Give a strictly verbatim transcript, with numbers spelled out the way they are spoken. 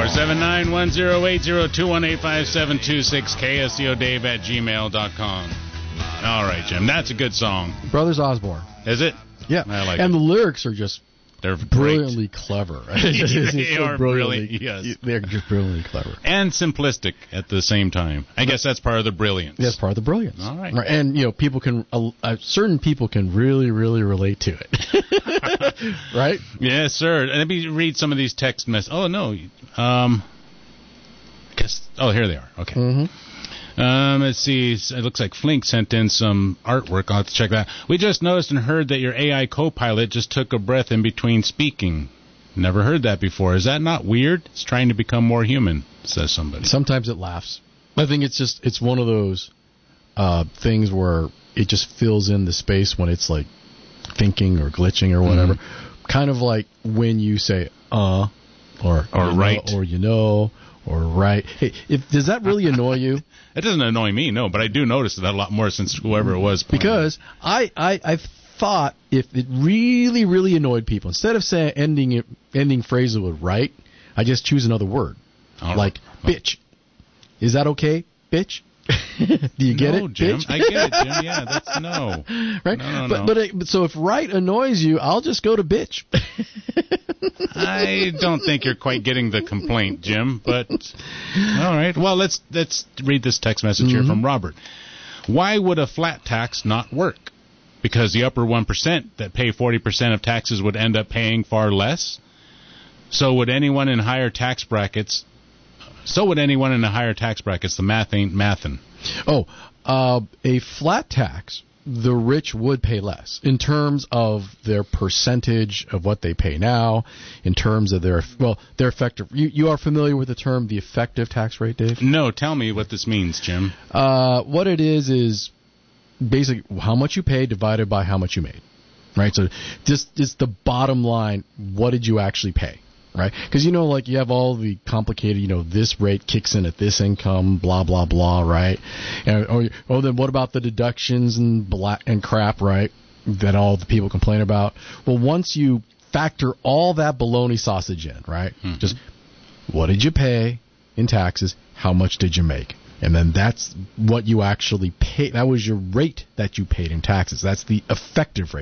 four seven nine, one zero eight zero, two one eight five, seven two six, K S C O Dave at gmail dot com. All right, Jim. That's a good song. Brothers Osborne. Is it? Yeah. I like and it. the lyrics are just They're brilliantly great. clever. They so are brilliantly, brilliant, yes. They're just brilliantly clever. And simplistic at the same time. I guess that's part of the brilliance. That's part of the brilliance. All right. And, you know, people can, uh, uh, certain people can really, really relate to it. Right? Yes, sir. Let me read some of these text messages. Oh, no. Um, guess, oh, here they are. Okay. Mm-hmm. Um, let's see. It looks like Flink sent in some artwork. I'll have to check that. We just noticed and heard that your A I co-pilot just took a breath in between speaking. Never heard that before. Is that not weird? It's trying to become more human, says somebody. Sometimes it laughs. I think it's just, it's one of those uh, things where it just fills in the space when it's like thinking or glitching or whatever. Mm-hmm. Kind of like when you say, uh, or, or right. Know, or you know, or right. Hey, if, does that really annoy you? It doesn't annoy me, no, but I do notice that a lot more since whoever it was. Because I, I, I thought if it really, really annoyed people, instead of saying ending it, ending phrases with right, I just choose another word. All like right. bitch. Is that okay, bitch? Do you get no, it, Jim? bitch? I get it, Jim. Yeah, that's no. Right? No, no, but no. but, it, but so if right annoys you, I'll just go to bitch. I don't think you're quite getting the complaint, Jim. But all right. Well, let's let's read this text message Mm-hmm. here from Robert. Why would a flat tax not work? Because the upper one percent that pay forty percent of taxes would end up paying far less. So would anyone in higher tax brackets. So would anyone in the higher tax brackets. The math ain't mathin'. Oh, uh, a flat tax, the rich would pay less in terms of their percentage of what they pay now, in terms of their, well, their effective. You, you are familiar with the term the effective tax rate, Dave? No, tell me what this means, Jim. Uh, what it is is basically how much you pay divided by how much you made, right? So just it's the bottom line. What did you actually pay? Right? Because, you know, like you have all the complicated, you know, this rate kicks in at this income, blah, blah, blah, right? And, oh, oh, then what about the deductions and blah, and crap, right, that all the people complain about? Well, once you factor all that bologna sausage in, right, mm-hmm. just what did you pay in taxes? How much did you make? And then that's what you actually pay. That was your rate that you paid in taxes. That's the effective rate.